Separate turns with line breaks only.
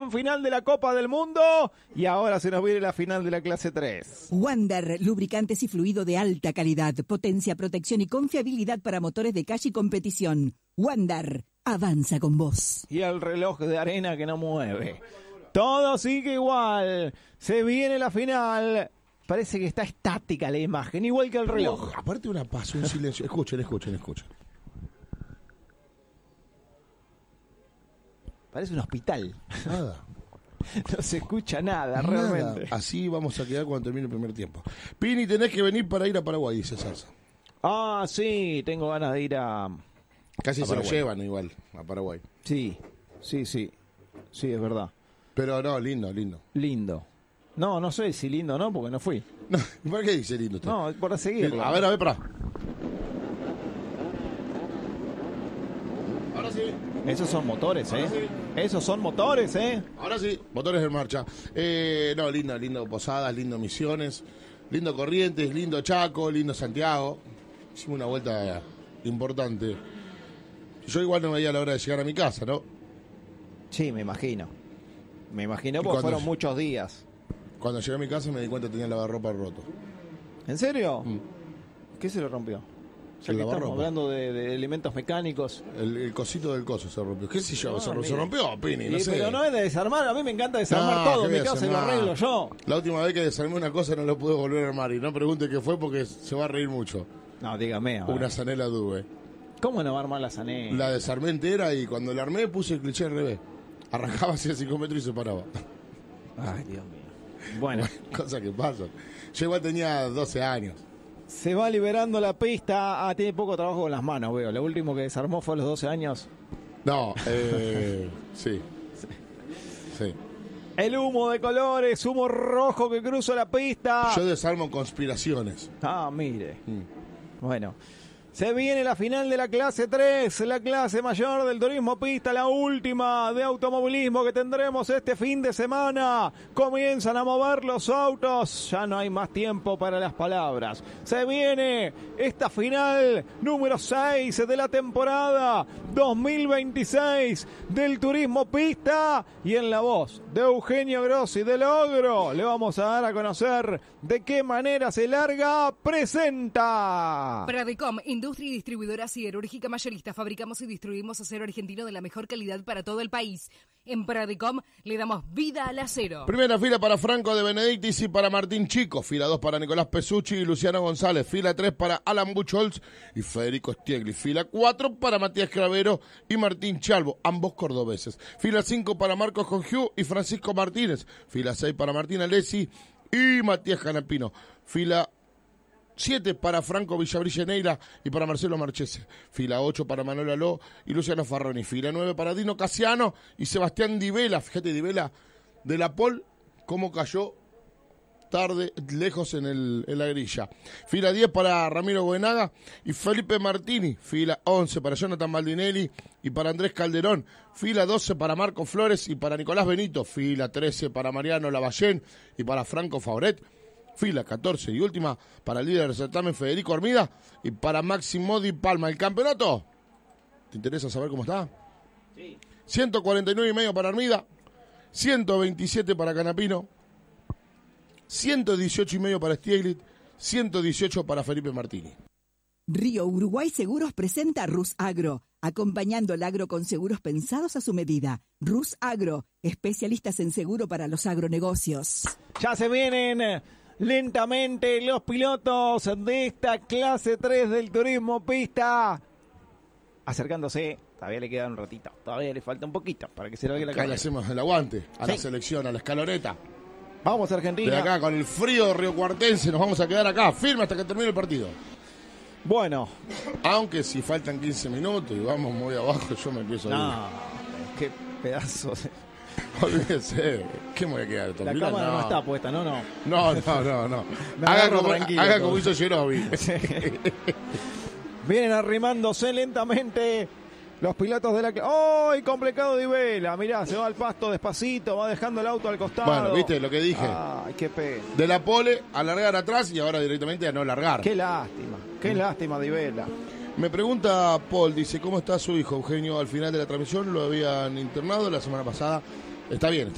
gran final de la Copa del Mundo y ahora se nos viene la final de la clase 3.
Wander, lubricantes y fluido de alta calidad, potencia, protección y confiabilidad para motores de calle y competición. Wander, avanza con vos.
Y el reloj de arena que no mueve. Todo sigue igual. Se viene la final. Parece que está estática la imagen, igual que el reloj.
Aparte una paz, un silencio. Escuchen.
Parece un hospital.
Nada.
No se escucha nada, realmente.
Así vamos a quedar cuando termine el primer tiempo. Pini, tenés que venir para ir a Paraguay, dice Salsa.
Ah, sí, tengo ganas de ir a...
Casi
a
se lo
Paraguay.
llevan igual a Paraguay.
Sí, es verdad.
Pero no, lindo.
Lindo. No sé si lindo o no, porque no fui.
No, ¿por qué dice lindo usted?
No, por seguirlo.
A ver, pará. Ahora sí.
Esos son motores, ¿eh?
Sí.
Esos son motores, ¿eh?
Ahora sí, motores en marcha. No, lindo Posadas, lindo Misiones, lindo Corrientes, lindo Chaco, lindo Santiago. Hicimos una vuelta importante. Yo igual no veía la hora de llegar a mi casa, ¿no?
Sí, me imagino. Me imagino
¿Y
porque
cuándo
fueron
es?
muchos días.
Cuando llegué a mi casa me di cuenta que tenía el lavarropa roto.
¿En serio? ¿Qué se le rompió? Ya
El
que estamos
lavarropa.
hablando de elementos mecánicos.
El cosito del coso se rompió. ¿Qué sé yo?
No,
se
mira.
rompió, Pini, no
Y,
sé.
pero no es de desarmar, a mí me encanta desarmar
No,
todo,
¿qué
en
voy
mi
a
casa y lo
desarmar?
arreglo yo.
La última vez que desarmé una cosa no lo pude volver a armar y no pregunte qué fue porque se va a reír mucho.
No, dígame. a ver.
Una Sanela Dube.
¿Cómo no va a armar la Sané?
La desarmé entera y cuando la armé puse el cliché al revés. Arrancaba hacia 5 metros y se paraba.
Ay, Dios mío. Bueno,
Cosa que pasa. Yo igual tenía 12 años.
se va liberando la pista. Ah, tiene poco trabajo con las manos, veo. Lo último que desarmó fue a los 12 años.
No, sí.
El humo de colores, humo rojo que cruza la pista.
Yo desarmo conspiraciones.
Ah, mire. Bueno, se viene la final de la clase 3, la clase mayor del turismo pista, la última de automovilismo que tendremos este fin de semana. Comienzan a mover los autos, ya no hay más tiempo para las palabras. Se viene esta final número 6 de la temporada 2026 del turismo pista y en la voz de Eugenio Grossi del Ogro le vamos a dar a conocer de qué manera se larga. Presenta.
Pradecom, industria y distribuidora siderúrgica mayorista. Fabricamos y distribuimos acero argentino de la mejor calidad para todo el país. En Pradecom le damos vida al acero.
Primera fila para Franco de Benedictis y para Martín Chico. Fila 2 para Nicolás Pesucci y Luciano González. Fila 3 para Alan Buchholz y Federico Stiegli. Fila 4 para Matías Cravero y Martín Chalvo, ambos cordobeses. Fila 5 para Marcos Congiu y Francisco Martínez. Fila 6 para Martín Alessi y Matías Canapino. Fila 7 para Franco Villabrille Neira y para Marcelo Marchese. Fila 8 para Manuel Aló y Luciano Farroni. Fila 9 para Dino Casiano y Sebastián Di Vela. Fíjate, Di Vela de la Pol, cómo cayó tarde, lejos en la grilla. Fila 10 para Ramiro Buenaga y Felipe Martini. Fila 11 para Jonathan Baldinelli y para Andrés Calderón. Fila 12 para Marco Flores y para Nicolás Benito. Fila 13 para Mariano Lavallén y para Franco Fauret. Fila 14 y última para el líder del certamen Federico Armida y para Máximo Di Palma. ¿El campeonato? ¿Te interesa saber cómo está?
Sí.
149,5 para Armida, 127 para Canapino, 118,5 para Stieglit, 118 para Felipe Martini.
Río Uruguay Seguros presenta Rus Agro, acompañando el agro con seguros pensados a su medida. Rus Agro, especialistas en seguro para los agronegocios.
Ya se vienen lentamente los pilotos de esta clase 3 del turismo pista. Acercándose, todavía le queda un ratito, todavía le falta un poquito para que se largue la
Acá le
carrera.
hacemos el aguante a
Sí.
la selección, a la escaloneta.
Vamos
De
Argentina.
acá, con el frío de Río Cuartense, nos vamos a quedar acá, firme hasta que termine el partido.
Bueno,
Aunque si faltan 15 minutos y vamos muy abajo, yo me empiezo a ir.
no, qué pedazo de...
Olvídese, ¿qué me voy a quedar?
La
¿Tranquila?
cámara no está puesta, no.
No.
Me
Haga
agarro
como,
tranquilo
haga
todo.
como hizo Jerobi.
Vienen arrimándose lentamente los pilotos de la... ¡Oh! Complicado Di Vela. Mirá, se va al pasto despacito, va dejando el auto al costado.
Bueno, ¿viste lo que dije?
Ay, qué pena.
De la pole a largar atrás y ahora directamente a no largar.
Qué lástima Di Vela.
Me pregunta Paul, dice, ¿cómo está su hijo Eugenio? Al final de la transmisión lo habían internado la semana pasada. Está bien,